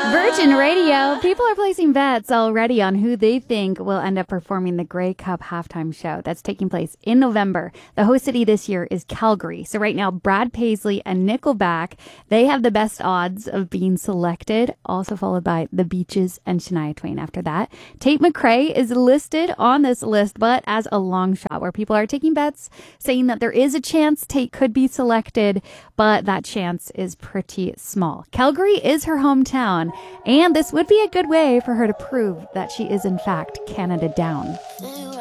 Virgin Radio. People are placing bets already on who they think will end up performing the Grey Cup halftime show that's taking place in November. The host city this year is Calgary. So right now, Brad Paisley and Nickelback, they have the best odds of being selected, also followed by The Beaches and Shania Twain after that. Tate McRae is listed on this list, but as a long shot where people are taking bets, saying that there is a chance Tate could be selected, but that chance is pretty small. Calgary is her hometown, and this would be a good way for her to prove that she is in fact Canada down.